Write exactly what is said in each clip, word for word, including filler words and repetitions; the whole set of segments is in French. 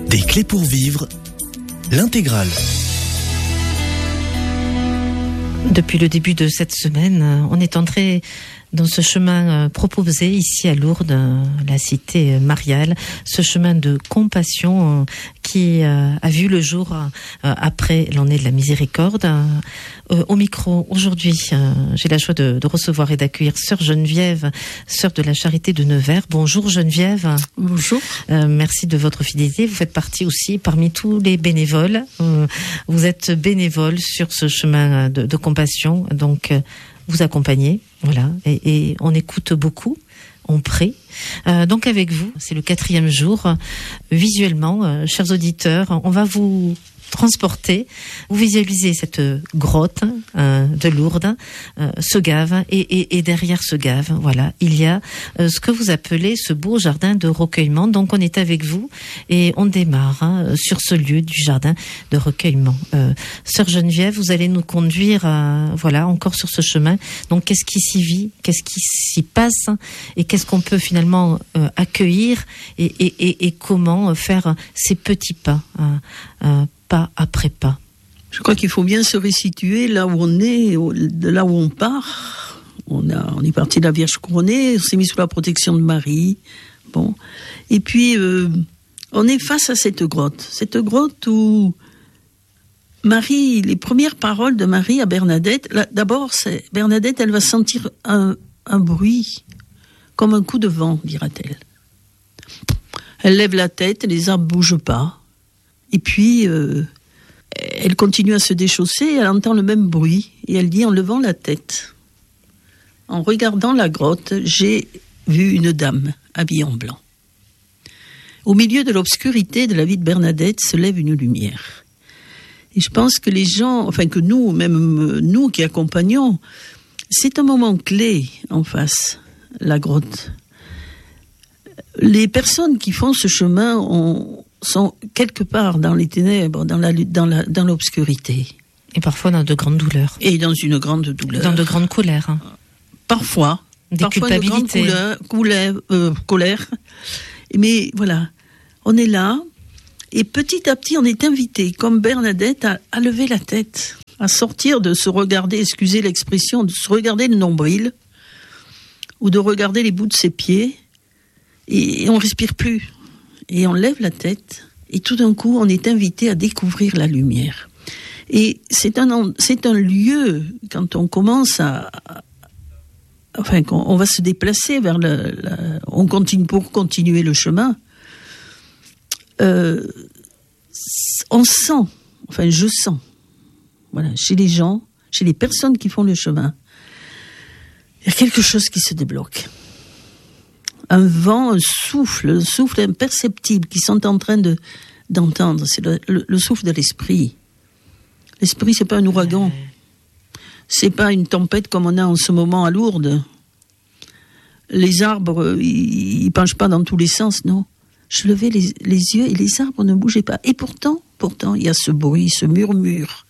Des clés pour vivre, l'intégrale. Depuis le début de cette semaine, on est entré dans ce chemin proposé ici à Lourdes, la cité mariale, ce chemin de compassion qui a vu le jour après l'année de la miséricorde. Au micro, aujourd'hui, j'ai la joie de, de recevoir et d'accueillir Sœur Geneviève, Sœur de la Charité de Nevers. Bonjour Geneviève. Bonjour. Euh, merci de votre fidélité. Vous faites partie aussi parmi tous les bénévoles. Euh, vous êtes bénévole sur ce chemin de, de compassion, donc euh, vous accompagnez, voilà, et, et on écoute beaucoup. On prie. Euh, donc avec vous, c'est le quatrième jour. Euh, visuellement, euh, chers auditeurs, on va vous transporter. Vous visualisez cette grotte euh, de Lourdes, euh, ce gave, et, et, et derrière ce gave, voilà, il y a euh, ce que vous appelez ce beau jardin de recueillement. Donc on est avec vous et on démarre hein, sur ce lieu du jardin de recueillement. Euh, Sœur Geneviève, vous allez nous conduire, à, voilà, encore sur ce chemin. Donc qu'est-ce qui s'y vit, qu'est-ce qui s'y passe, et qu'est-ce qu'on peut finalement euh, accueillir, et, et, et, et comment faire ces petits pas. Euh, euh, pas après pas. Je crois qu'il faut bien se resituer là où on est, de là où on part. On, a, on est parti de la Vierge couronnée, on s'est mis sous la protection de Marie. Bon. Et puis, euh, on est face à cette grotte. Cette grotte où Marie, les premières paroles de Marie à Bernadette, là, d'abord, c'est, Bernadette, elle va sentir un, un bruit, comme un coup de vent, dira-t-elle. Elle lève la tête, les arbres ne bougent pas. Et puis, euh, elle continue à se déchausser, elle entend le même bruit, et elle dit en levant la tête, en regardant la grotte, j'ai vu une dame habillée en blanc. Au milieu de l'obscurité de la vie de Bernadette se lève une lumière. Et je pense que les gens, enfin que nous, même nous qui accompagnons, c'est un moment clé en face, la grotte. Les personnes qui font ce chemin ont... sont quelque part dans les ténèbres, dans, la, dans, la, dans l'obscurité. Et parfois dans de grandes douleurs. Et dans une grande douleur. Dans de grandes colères. Hein. Parfois. Des parfois culpabilités. De grandes couleurs, couleurs, euh, colère. Mais voilà, on est là, et petit à petit, on est invité, comme Bernadette, à, à lever la tête, à sortir de se regarder, excusez l'expression, de se regarder le nombril, ou de regarder les bouts de ses pieds, et, et on ne respire plus. Et on lève la tête, et tout d'un coup, on est invité à découvrir la lumière. Et c'est un, c'est un lieu, quand on commence à... Enfin, on va se déplacer vers le... le on continue pour continuer le chemin. Euh, on sent, enfin je sens, voilà, chez les gens, chez les personnes qui font le chemin, il y a quelque chose qui se débloque. Un vent, un souffle, un souffle imperceptible qu'ils sont en train de, d'entendre. C'est le, le, le souffle de l'esprit. L'esprit, c'est pas un ouragan. C'est pas une tempête comme on a en ce moment à Lourdes. Les arbres, ils, ils penchent pas dans tous les sens, non. Je levais les, les yeux et les arbres ne bougeaient pas. Et pourtant, pourtant, il y a ce bruit, ce murmure.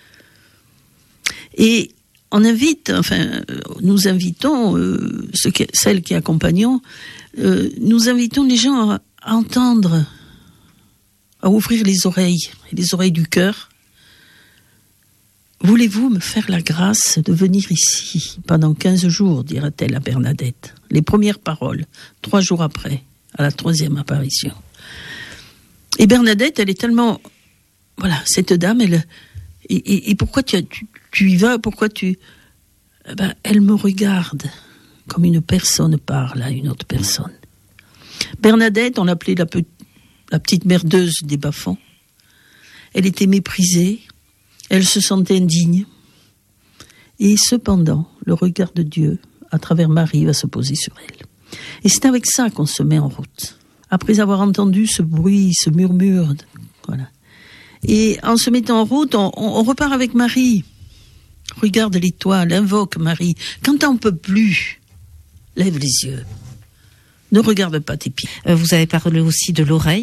Et on invite, enfin, nous invitons, euh, ceux qui, celles qui accompagnons, euh, nous invitons les gens à, à entendre, à ouvrir les oreilles, les oreilles du cœur. Voulez-vous me faire la grâce de venir ici pendant quinze jours, dira-t-elle à Bernadette. Les premières paroles, trois jours après, à la troisième apparition. Et Bernadette, elle est tellement... Voilà, cette dame, elle... Et, et, et pourquoi tu, tu, tu y vas? Pourquoi tu... Eh ben, elle me regarde comme une personne parle à une autre personne. Bernadette, on l'appelait la, pe- la petite merdeuse des bas-fonds. Elle était méprisée, elle se sentait indigne. Et cependant, le regard de Dieu, à travers Marie, va se poser sur elle. Et c'est avec ça qu'on se met en route. Après avoir entendu ce bruit, ce murmure, voilà. Et en se mettant en route, on, on repart avec Marie. Regarde l'étoile, invoque Marie. Quand t'en peux plus, lève les yeux. Ne regarde pas tes pieds. Euh, vous avez parlé aussi de l'oreille.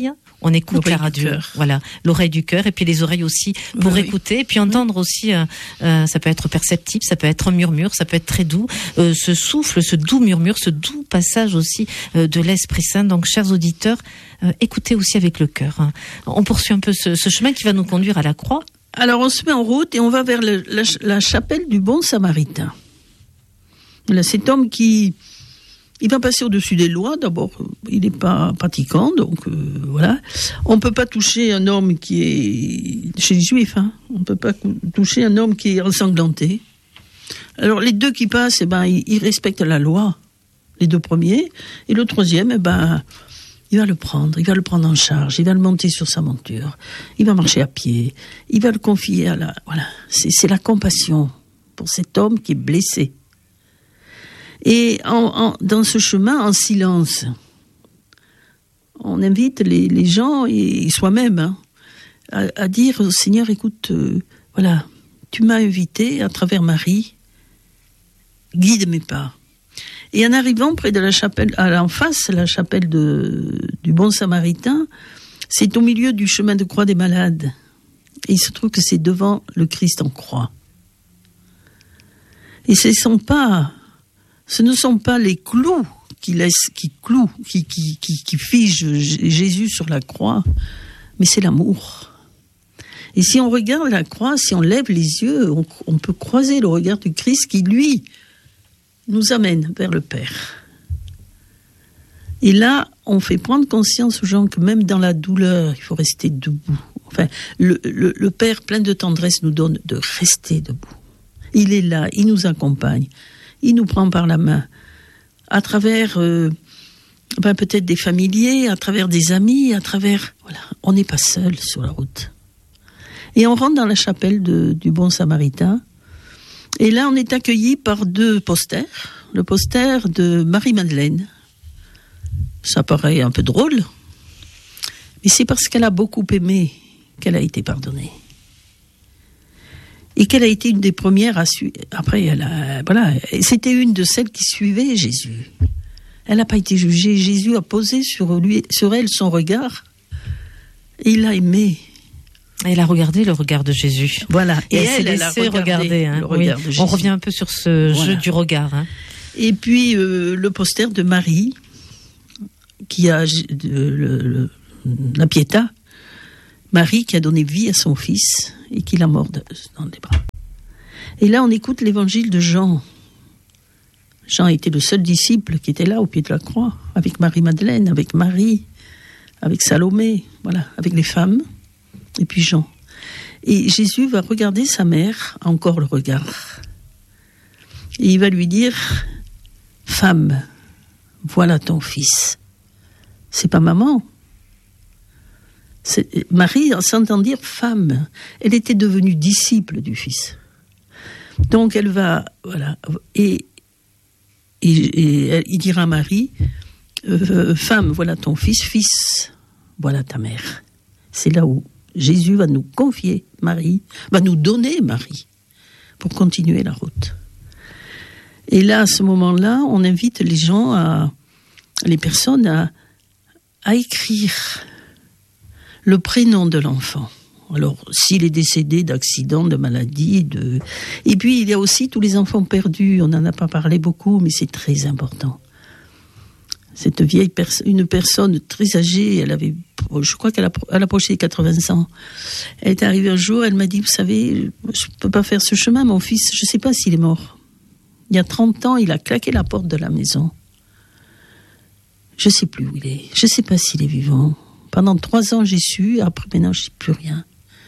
on écoute l'oreille la radio. du cœur. Voilà, l'oreille du cœur et puis les oreilles aussi pour oui, écouter et puis entendre oui. aussi. Euh, euh, ça peut être perceptible, ça peut être un murmure, ça peut être très doux. Euh, ce souffle, ce doux murmure, ce doux passage aussi euh, de l'Esprit Saint. Donc, chers auditeurs, euh, écoutez aussi avec le cœur. Hein. On poursuit un peu ce, ce chemin qui va nous conduire à la croix. Alors, on se met en route et on va vers le, la, la chapelle du Bon Samaritain. Là, cet homme qui, il va passer au-dessus des lois. D'abord, il n'est pas pratiquant, donc euh, voilà. On ne peut pas toucher un homme qui est chez les Juifs. Hein. On ne peut pas toucher un homme qui est ensanglanté. Alors, les deux qui passent, eh ben, ils, ils respectent la loi, les deux premiers. Et le troisième, eh ben, il va le prendre, il va le prendre en charge, il va le monter sur sa monture, il va marcher à pied, il va le confier à la... Voilà, c'est, c'est la compassion pour cet homme qui est blessé. Et en, en, dans ce chemin, en silence, on invite les, les gens, et soi-même, hein, à, à dire « Seigneur, écoute, euh, voilà, tu m'as invité à travers Marie, guide mes pas. » Et en arrivant près de la chapelle, à en face, la chapelle de, du Bon Samaritain, c'est au milieu du chemin de croix des malades. Et il se trouve que c'est devant le Christ en croix. Et ce sont pas... Ce ne sont pas les clous qui laissent, qui clouent, qui, qui, qui, qui figent Jésus sur la croix, mais c'est l'amour. Et si on regarde la croix, si on lève les yeux, on, on peut croiser le regard du Christ qui, lui, nous amène vers le Père. Et là, on fait prendre conscience aux gens que même dans la douleur, il faut rester debout. Enfin, le, le, le Père, plein de tendresse, nous donne de rester debout. Il est là, il nous accompagne. Il nous prend par la main, à travers euh, ben peut-être des familiers, à travers des amis, à travers... Voilà, on n'est pas seul sur la route. Et on rentre dans la chapelle de, du Bon Samaritain. Et là, on est accueilli par deux posters. Le poster de Marie-Madeleine. Ça paraît un peu drôle, mais c'est parce qu'elle a beaucoup aimé qu'elle a été pardonnée. Et qu'elle a été une des premières à suivre. Après, elle a, voilà, c'était une de celles qui suivaient Jésus. Elle n'a pas été jugée. Jésus a posé sur lui, sur elle son regard. Et il l'a aimée. Elle a regardé le regard de Jésus. Voilà. Et, et elle, elle s'est laissée regarder. Hein. Oui. On revient un peu sur ce voilà. jeu du regard. Hein. Et puis euh, le poster de Marie, qui a de, le, le, la Pietà. Marie qui a donné vie à son fils et qui l'a mort dans les bras. Et là, on écoute l'évangile de Jean. Jean était le seul disciple qui était là au pied de la croix, avec Marie-Madeleine, avec Marie, avec Salomé, voilà, avec les femmes, et puis Jean. Et Jésus va regarder sa mère, encore le regard. Et il va lui dire, « Femme, voilà ton fils. » C'est pas maman. C'est, Marie, en s'entend dire femme, elle était devenue disciple du Fils. Donc elle va, voilà, et, et, et il dira à Marie, euh, femme, voilà ton fils, fils, voilà ta mère. C'est là où Jésus va nous confier Marie, va nous donner Marie, pour continuer la route. Et là, à ce moment-là, on invite les gens, à, les personnes à, à écrire le prénom de l'enfant. Alors, s'il est décédé d'accident, de maladie, de... Et puis, il y a aussi tous les enfants perdus. On n'en a pas parlé beaucoup, mais c'est très important. Cette vieille personne, une personne très âgée, elle avait, je crois qu'elle approchait les quatre-vingts ans. Elle est arrivée un jour, elle m'a dit, vous savez, je ne peux pas faire ce chemin, mon fils, je ne sais pas s'il est mort. Il y a trente ans, il a claqué la porte de la maison. Je ne sais plus où il est. Je ne sais pas s'il est vivant. Pendant trois ans, j'ai su. Après, maintenant, je ne sais plus rien.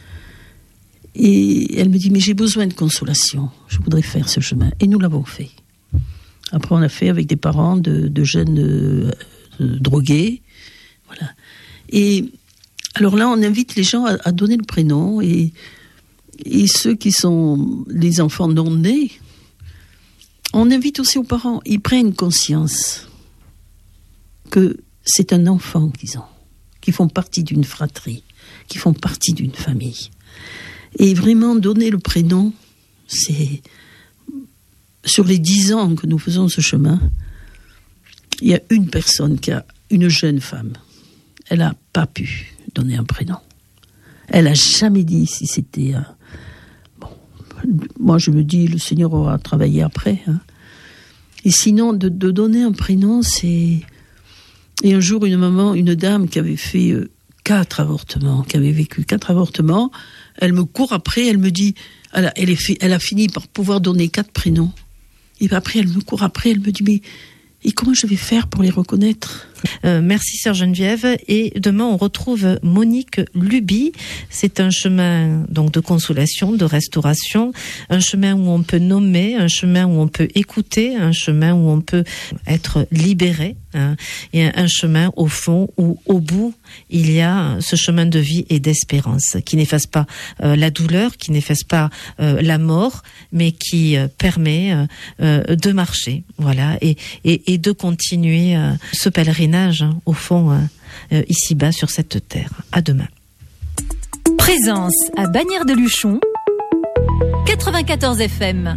Et elle me dit, mais j'ai besoin de consolation. Je voudrais faire ce chemin. Et nous l'avons fait. Après, on a fait avec des parents de, de jeunes euh, de drogués. Voilà. Et alors là, on invite les gens à, à donner le prénom. Et, et ceux qui sont les enfants non nés, on invite aussi aux parents. Ils prennent conscience que c'est un enfant qu'ils ont, qui font partie d'une fratrie, qui font partie d'une famille. Et vraiment, donner le prénom, c'est... Sur les dix ans que nous faisons ce chemin, il y a une personne qui a, une jeune femme, elle n'a pas pu donner un prénom. Elle a jamais dit si c'était... Euh, bon, moi, je me dis, le Seigneur aura travaillé après. Hein. Et sinon, de, de donner un prénom, c'est... Et un jour, une maman, une dame qui avait fait euh, quatre avortements, qui avait vécu quatre avortements, elle me court après, elle me dit... Elle a, elle, est fait, elle a fini par pouvoir donner quatre prénoms. Et après, elle me court après, elle me dit, mais et comment je vais faire pour les reconnaître ? euh, Merci Sœur Geneviève. Et demain, on retrouve Monique Luby. C'est un chemin donc de consolation, de restauration, un chemin où on peut nommer, un chemin où on peut écouter, un chemin où on peut être libéré, hein, et un, un chemin au fond où au bout il y a ce chemin de vie et d'espérance qui n'efface pas euh, la douleur, qui n'efface pas euh, la mort, mais qui euh, permet euh, euh, de marcher, voilà, et, et, et de continuer euh, ce pèlerinage, hein, au fond, euh, euh, ici-bas sur cette terre. À demain. Présence à Bagnères de Luchon, quatre-vingt-quatorze F M.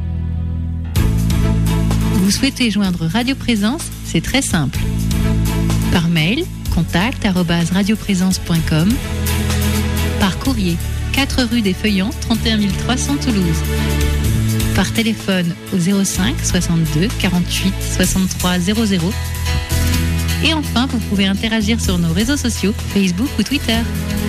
Vous souhaitez joindre Radio Présence ? C'est très simple. Par mail, contact arobase radioprésence point com. Par courrier, quatre rue des Feuillants, trente et un mille trois cents Toulouse. Par téléphone au zéro cinq soixante-deux quarante-huit soixante-trois zéro zéro. Et enfin, vous pouvez interagir sur nos réseaux sociaux, Facebook ou Twitter.